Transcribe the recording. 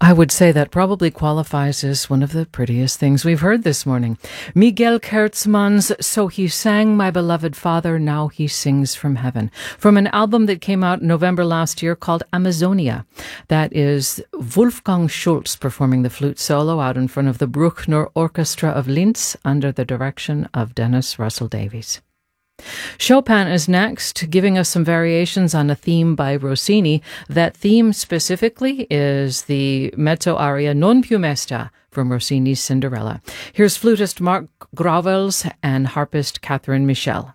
I would say that probably qualifies as one of the prettiest things we've heard this morning. Miguel Kurtzman's So He Sang My Beloved Father, Now He Sings from Heaven, from an album that came out in November last year called Amazonia. That is Wolfgang Schultz performing the flute solo out in front of the Bruckner Orchestra of Linz under the direction of Dennis Russell Davies. Chopin is next, giving us some variations on a theme by Rossini. That theme specifically is the mezzo aria Non più mesta from Rossini's Cinderella. Here's flutist Mark Gravels and harpist Catherine Michel.